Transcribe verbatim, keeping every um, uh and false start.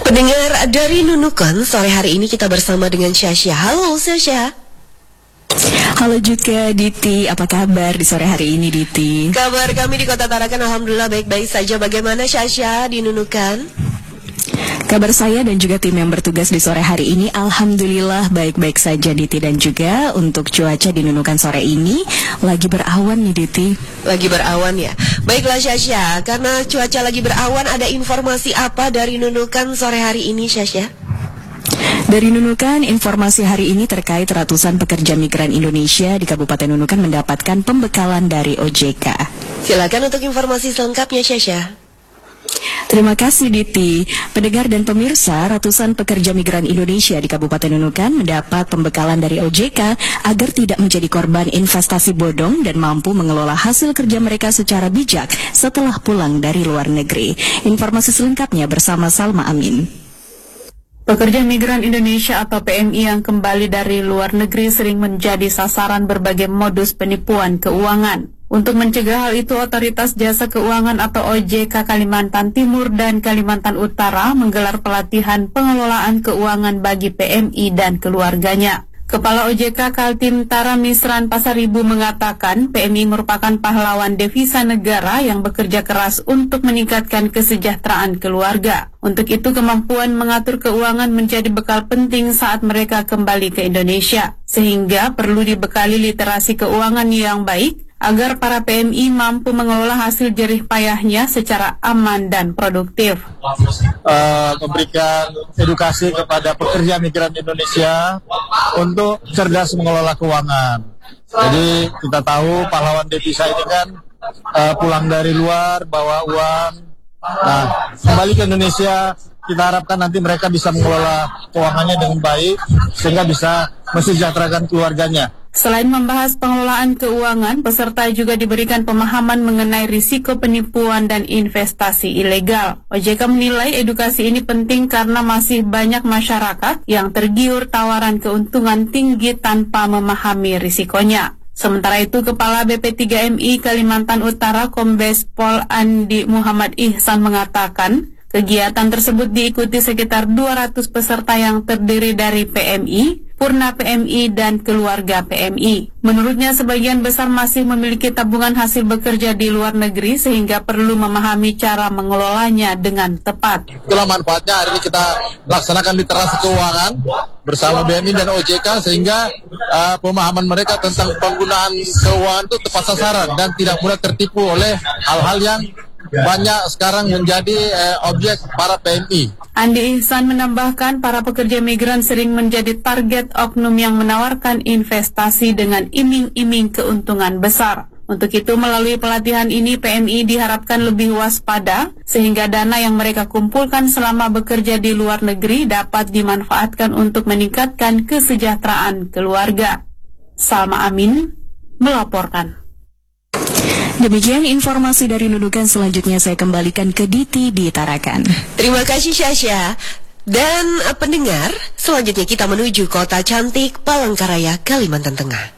Pendengar dari Nunukan, sore hari ini kita bersama dengan Syasha. Halo Syasha. Halo juga Diti, apa kabar di sore hari ini Diti? Kabar kami di Kota Tarakan alhamdulillah baik-baik saja. Bagaimana Syasha di Nunukan? Kabar saya dan juga tim yang bertugas di sore hari ini alhamdulillah baik-baik saja Diti. Dan juga untuk cuaca di Nunukan sore ini lagi berawan nih Diti. Lagi berawan ya. Baiklah Syasha, karena cuaca lagi berawan, ada informasi apa dari Nunukan sore hari ini Syasha? Dari Nunukan, informasi hari ini terkait ratusan pekerja migran Indonesia di Kabupaten Nunukan mendapatkan pembekalan dari O J K. Silakan untuk informasi selengkapnya Syasha. Terima kasih Diti. Pendengar dan pemirsa, ratusan pekerja migran Indonesia di Kabupaten Nunukan mendapat pembekalan dari O J K agar tidak menjadi korban investasi bodong dan mampu mengelola hasil kerja mereka secara bijak setelah pulang dari luar negeri. Informasi selengkapnya bersama Salma Amin. Pekerja migran Indonesia atau P M I yang kembali dari luar negeri sering menjadi sasaran berbagai modus penipuan keuangan. Untuk mencegah hal itu, Otoritas Jasa Keuangan atau O J K Kalimantan Timur dan Kalimantan Utara menggelar pelatihan pengelolaan keuangan bagi P M I dan keluarganya. Kepala O J K Kaltim Tara Misran Pasaribu mengatakan P M I merupakan pahlawan devisa negara yang bekerja keras untuk meningkatkan kesejahteraan keluarga. Untuk itu kemampuan mengatur keuangan menjadi bekal penting saat mereka kembali ke Indonesia, sehingga perlu dibekali literasi keuangan yang baik agar para P M I mampu mengelola hasil jerih payahnya secara aman dan produktif. Uh, memberikan edukasi kepada pekerja migran Indonesia untuk cerdas mengelola keuangan. Jadi kita tahu pahlawan devisa ini kan uh, pulang dari luar bawa uang. Nah, kembali ke Indonesia kita harapkan nanti mereka bisa mengelola keuangannya dengan baik sehingga bisa mensejahterakan keluarganya. Selain membahas pengelolaan keuangan, peserta juga diberikan pemahaman mengenai risiko penipuan dan investasi ilegal. O J K menilai edukasi ini penting karena masih banyak masyarakat yang tergiur tawaran keuntungan tinggi tanpa memahami risikonya. Sementara itu, Kepala B P tiga M I Kalimantan Utara Kombes Pol Andi Muhammad Ihsan mengatakan, kegiatan tersebut diikuti sekitar dua ratus peserta yang terdiri dari P M I, Purna P M I, dan keluarga P M I. Menurutnya sebagian besar masih memiliki tabungan hasil bekerja di luar negeri sehingga perlu memahami cara mengelolanya dengan tepat. Itulah manfaatnya hari ini kita laksanakan literasi keuangan bersama B M I dan O J K sehingga uh, pemahaman mereka tentang penggunaan keuangan itu tepat sasaran dan tidak mudah tertipu oleh hal-hal yang banyak sekarang menjadi eh, objek para P M I. Andi Ihsan menambahkan para pekerja migran sering menjadi target oknum yang menawarkan investasi dengan iming-iming keuntungan besar. Untuk itu melalui pelatihan ini P M I diharapkan lebih waspada sehingga dana yang mereka kumpulkan selama bekerja di luar negeri dapat dimanfaatkan untuk meningkatkan kesejahteraan keluarga. Salma Amin melaporkan. Demikian informasi dari Nunukan, selanjutnya saya kembalikan ke Diti di Tarakan. Terima kasih Syasha. Dan uh, pendengar, selanjutnya kita menuju kota cantik Palangkaraya, Kalimantan Tengah.